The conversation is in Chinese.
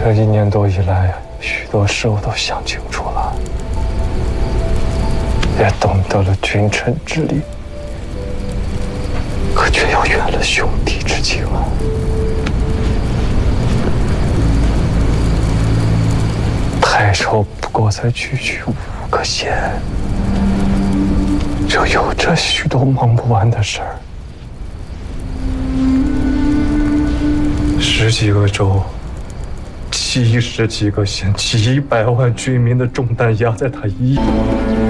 这1年多以来，许多事我都想清楚了，也懂得了君臣之礼，可却又远了兄弟之情啊！太守不过才区区5个县，就有着许多忙不完的事儿。10几个州，70几个县，几百万军民的重担压在他